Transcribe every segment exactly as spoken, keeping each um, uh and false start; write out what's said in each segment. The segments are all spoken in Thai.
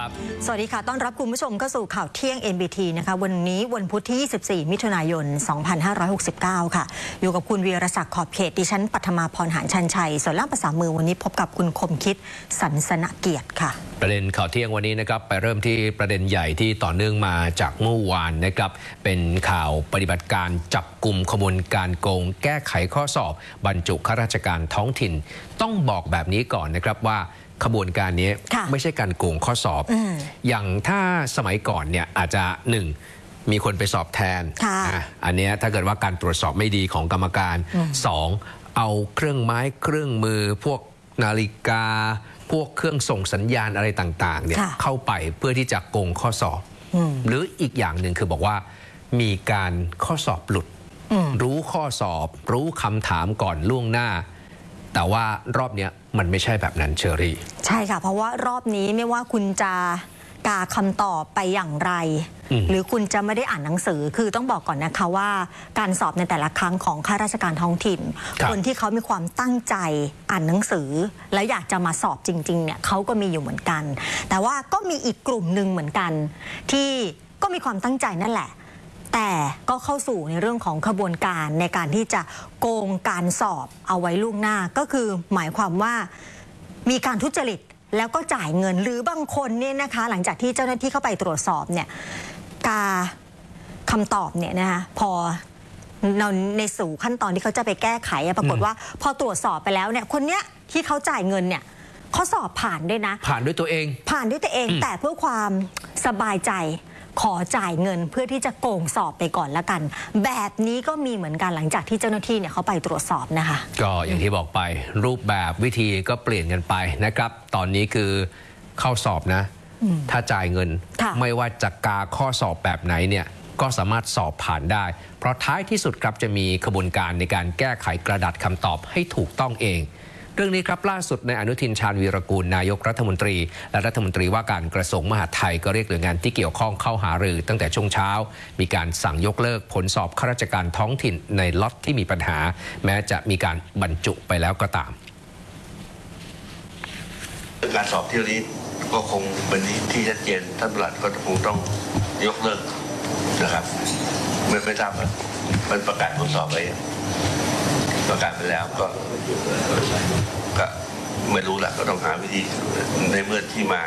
ครับสวัสดีค่ะต้อนรับคุณผู้ชมเข้าสู่ข่าวเที่ยง เอ็น บี ที นะคะวันนี้วันพุธที่ยี่สิบสี่มิถุนายนสองพันห้าร้อยหกสิบเก้าค่ะอยู่กับคุณวีรศักดิ์ขอบเขตดิฉันปัทมาพรหารชันชัยส่วนล่ามภาษามือวันนี้พบกับคุณคมคิดสันสนเกียรติค่ะประเด็นข่าวเที่ยงวันนี้นะครับไปเริ่มที่ประเด็นใหญ่ที่ต่อเนื่องมาจากเมื่อวานนะครับเป็นข่าวปฏิบัติการจับกลุ่มขบวนการโกงแก้ไขข้อสอบบรรจุข้าราชการท้องถิ่นต้องบอกแบบนี้ก่อนนะครับว่าขบวนการนี้ไม่ใช่การโกงข้อสอบ อ, อย่างถ้าสมัยก่อนเนี่ยอาจจะหนึ่งมีคนไปสอบแทน อ, อันนี้ถ้าเกิดว่าการตรวจสอบไม่ดีของกรรมการสองเอาเครื่องไม้เครื่องมือพวกนาฬิกาพวกเครื่องส่งสัญญาณอะไรต่างๆเนี่ยเข้าไปเพื่อที่จะโกงข้อสอบหรืออีกอย่างหนึ่งคือบอกว่ามีการข้อสอบหลุดรู้ข้อสอบรู้คำถามก่อนล่วงหน้าแต่ว่ารอบนี้มันไม่ใช่แบบนั้นเชอรี่ใช่ค่ะเพราะว่ารอบนี้ไม่ว่าคุณจะกาคำตอบไปอย่างไรหรือคุณจะไม่ได้อ่านหนังสือคือต้องบอกก่อนนะคะว่าการสอบในแต่ละครั้งของข้าราชการท้องถิ่น ค, คนที่เขามีความตั้งใจอ่านหนังสือแล้วอยากจะมาสอบจริงๆเนี่ยเขาก็มีอยู่เหมือนกันแต่ว่าก็มีอีกกลุ่มหนึ่งเหมือนกันที่ก็มีความตั้งใจนั่นแหละแต่ก็เข้าสู่ในเรื่องของขบวนการในการที่จะโกงการสอบเอาไว้ล่วงหน้าก็คือหมายความว่ามีการทุจริตแล้วก็จ่ายเงินหรือบางคนเนี่ยนะคะหลังจากที่เจ้าหน้าที่เข้าไปตรวจสอบเนี่ยกาคำตอบเนี่ยนะคะพอในสู่ขั้นตอนที่เขาจะไปแก้ไขปรากฏว่าพอตรวจสอบไปแล้วเนี่ยคนเนี้ยที่เขาจ่ายเงินเนี่ยเขาสอบผ่านด้วยนะผ่านด้วยตัวเองผ่านด้วยตัวเองแต่เพื่อความสบายใจขอจ่ายเงินเพื่อที่จะโกงสอบไปก่อนละกันแบบนี้ก็มีเหมือนกันหลังจากที่เจ้าหน้าที่เนี่ยเขาไปตรวจสอบนะคะก็อย่างที่บอกไปรูปแบบวิธีก็เปลี่ยนกันไปนะครับตอนนี้คือเข้าสอบนะถ้าจ่ายเงินไม่ว่าจะกาข้อสอบแบบไหนเนี่ยก็สามารถสอบผ่านได้เพราะท้ายที่สุดครับจะมีขบวนการในการแก้ไขกระดาษคำตอบให้ถูกต้องเองเรื่องนี้ครับล่าสุดในอนุทินชาญวีรกูลนายกรัฐมนตรีและรัฐมนตรีว่าการกระทรวงมหาดไทยก็เรียกหน่วยงานที่เกี่ยวข้องเข้าหารือตั้งแต่ช่วงเช้ามีการสั่งยกเลิกผลสอบข้าราชการท้องถิ่นในล็อตที่มีปัญหาแม้จะมีการบรรจุไปแล้วก็ตามการสอบเที่ยวนี้ก็คงเป็นที่ชัดเจนท่านปลัดก็คงต้องยกเลิกนะครับไม่ไม่ทราบว่ามันประกาศผลสอบไปประกาศไปแล้วก็ก็ไม่รู้แหละก็ต้องหาวิธีในเมื่อที่มา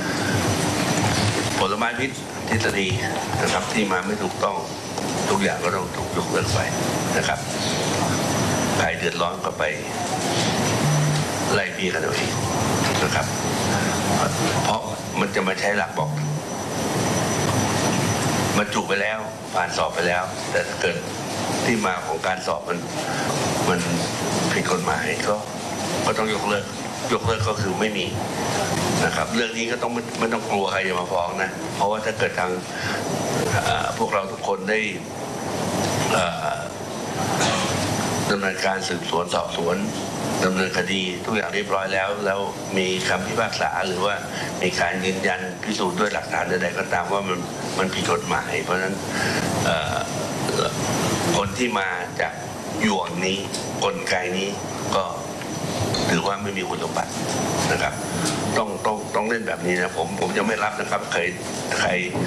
ผลไม้พิษทฤษฎีนะครับที่มาไม่ถูกต้องทุกอย่างก็ต้องถูกยกเลิกไปนะครับใครเดือดร้อนก็ไปไล่บี้กันเอาเองนะครับเพราะมันจะมาใช้หลักบอกบรรจุไปแล้วผ่านสอบไปแล้วแต่ถ้าเกิดที่มาของการสอบมันมันผิดกฎหมายก็ก็ต้องยกเลิกยกเลิกก็คือไม่มีนะครับเรื่องนี้ก็ต้องไม่ต้องกลัวใครจะมาฟ้องนะเพราะว่าถ้าเกิดทางพวกเราทุกคนได้ดำเนินการสืบสวนสอบสวนดำเนินคดีทุกอย่างเรียบร้อยแล้วแล้วมีคำพิพากษาหรือว่ามีการยืนยันพิสูจน์ด้วยหลักฐานใดๆก็ตามว่ามันมันผิดกฎหมายเพราะฉะนั้นคนที่มาจากหยวงนี้กลไกนี้ก็ถือว่าไม่มีคุณสมบัตินะครับต้องต้องต้องเล่นแบบนี้นะผมผมจะไม่รับนะครับใครใคร